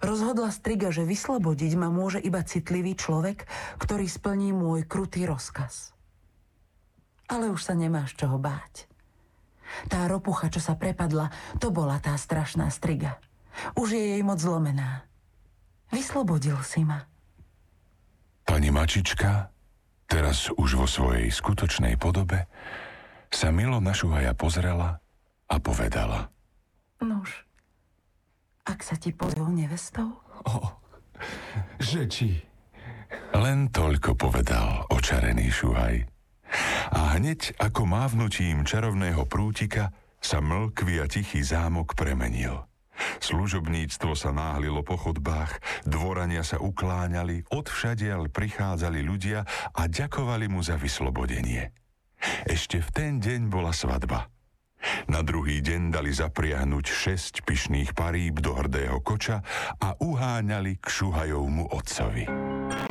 Rozhodla striga, že vyslobodiť ma môže iba citlivý človek, ktorý splní môj krutý rozkaz. Ale už sa nemáš čoho báť. Tá ropucha, čo sa prepadla, to bola tá strašná striga. Už je jej moc zlomená. Vyslobodil si ma. Pani Mačička, teraz už vo svojej skutočnej podobe, sa milo na Šuhaja pozrela a povedala: Nuž, ak sa ti pozvou nevestou? Že či? Len toľko povedal očarený Šuhaj. A hneď ako mávnutím čarovného prútika sa mlkvý a tichý zámok premenil. Služobníctvo sa náhlilo po chodbách, dvorania sa ukláňali, odvšadiaľ prichádzali ľudia a ďakovali mu za vyslobodenie. Ešte v ten deň bola svadba. Na druhý deň dali zapriahnuť 6 pyšných paríb do hrdého koča a uháňali k Šuhajovmu otcovi.